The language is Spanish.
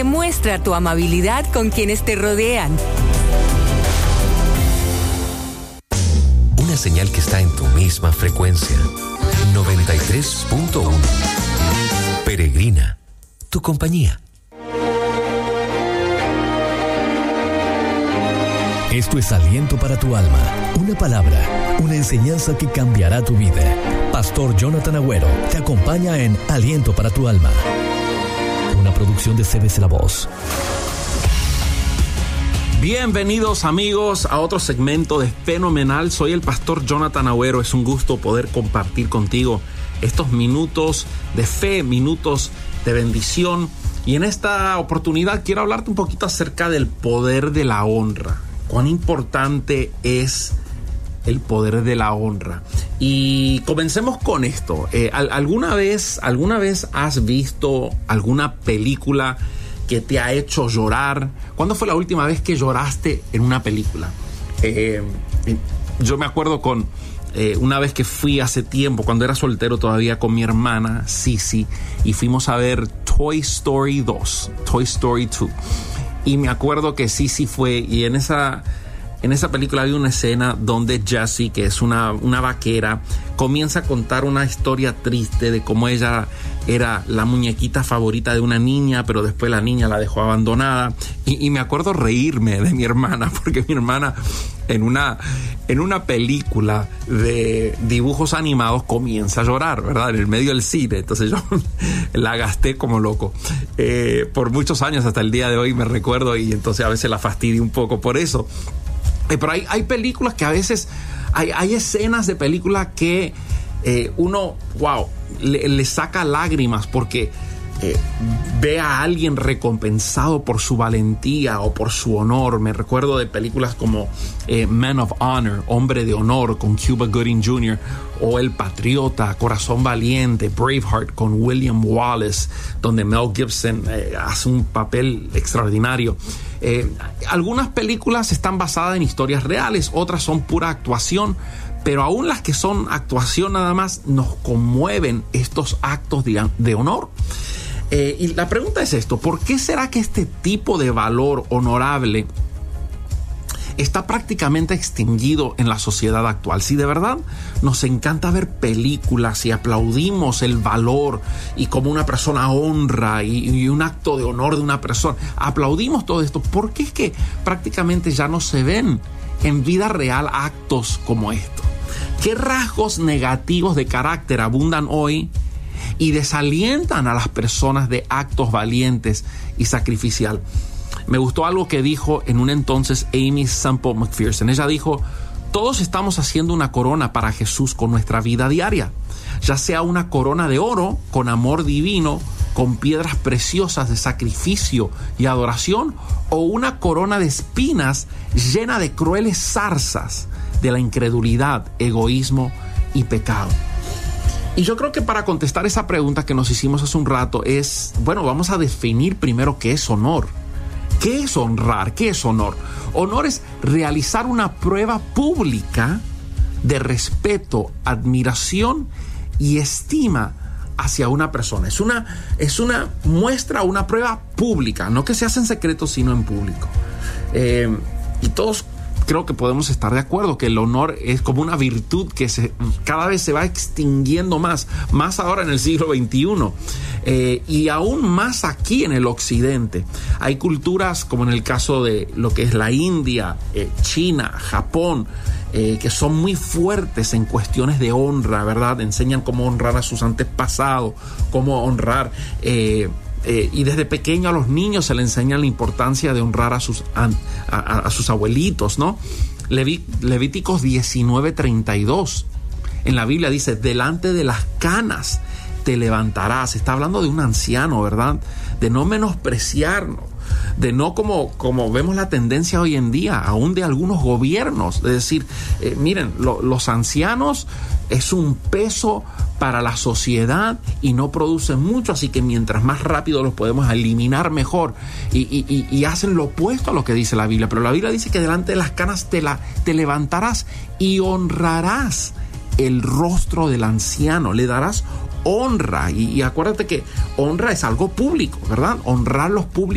Demuestra tu amabilidad con quienes te rodean. Una señal que está en tu misma frecuencia. 93.1. Peregrina, tu compañía. Esto es Aliento para tu alma. Una palabra, una enseñanza que cambiará tu vida. Pastor Jonathan Agüero te acompaña en Aliento para tu alma. Una producción de CBC La Voz. Bienvenidos amigos a otro segmento de Fenomenal. Soy el pastor Jonathan Agüero. Es un gusto poder compartir contigo estos minutos de fe, minutos de bendición. Y en esta oportunidad quiero hablarte un poquito acerca del poder de la honra. Cuán importante es el poder de la honra. Y comencemos con esto. ¿Alguna vez has visto alguna película que te ha hecho llorar? ¿Cuándo fue la última vez que lloraste en una película? Yo me acuerdo con una vez que fui hace tiempo, cuando era soltero todavía, con mi hermana Sisi, y fuimos a ver Toy Story 2, Toy Story 2. Y me acuerdo que Sisi fue, y en esa película había una escena donde Jessie, que es una vaquera, comienza a contar una historia triste de cómo ella era la muñequita favorita de una niña, pero después la niña la dejó abandonada. Y me acuerdo reírme de mi hermana, porque mi hermana en una película de dibujos animados comienza a llorar, ¿verdad? En el medio del cine. Entonces yo la gasté como loco. Por muchos años, hasta el día de hoy me recuerdo, y entonces a veces la fastidio un poco por eso. Pero hay películas que a veces, hay escenas de películas que uno, le saca lágrimas porque ve a alguien recompensado por su valentía o por su honor. Me recuerdo de películas como Man of Honor, Hombre de Honor, con Cuba Gooding Jr., o El Patriota, Corazón Valiente, Braveheart, con William Wallace, donde Mel Gibson hace un papel extraordinario. Algunas películas están basadas en historias reales, otras son pura actuación, pero aún las que son actuación nada más nos conmueven estos actos de honor. Y la pregunta es esto: ¿por qué será que este tipo de valor honorable está prácticamente extinguido en la sociedad actual? Si de verdad nos encanta ver películas y aplaudimos el valor y cómo una persona honra y un acto de honor de una persona, aplaudimos todo esto, ¿por qué es que prácticamente ya no se ven en vida real actos como esto? ¿Qué rasgos negativos de carácter abundan hoy y desalientan a las personas de actos valientes y sacrificial? Me gustó algo que dijo en un entonces Amy Semple McPherson. Ella dijo: todos estamos haciendo una corona para Jesús con nuestra vida diaria, ya sea una corona de oro con amor divino, con piedras preciosas de sacrificio y adoración, o una corona de espinas llena de crueles zarzas de la incredulidad, egoísmo y pecado. Y yo creo que para contestar esa pregunta que nos hicimos hace un rato vamos a definir primero qué es honor. ¿Qué es honrar? ¿Qué es honor? Honor es realizar una prueba pública de respeto, admiración y estima hacia una persona. Es una muestra, una prueba pública, no que se hace en secreto, sino en público. Y todos creo que podemos estar de acuerdo que el honor es como una virtud que cada vez se va extinguiendo más ahora en el siglo XXI, y aún más aquí en el occidente. Hay culturas como en el caso de lo que es la India, China, Japón, que son muy fuertes en cuestiones de honra, ¿verdad? Enseñan cómo honrar a sus antepasados, cómo honrar y desde pequeño a los niños se le enseña la importancia de honrar a sus abuelitos, ¿no? Levíticos 19:32 en la Biblia dice: delante de las canas te levantarás. Está hablando de un anciano, ¿verdad? De no menospreciarnos, de no como vemos la tendencia hoy en día, aún de algunos gobiernos, de decir, miren, los ancianos es un peso para la sociedad y no producen mucho, así que mientras más rápido los podemos eliminar mejor, y hacen lo opuesto a lo que dice la Biblia. Pero la Biblia dice que delante de las canas te levantarás y honrarás el rostro del anciano, le darás honra. Y acuérdate que honra es algo público, ¿verdad? Honrar los públicos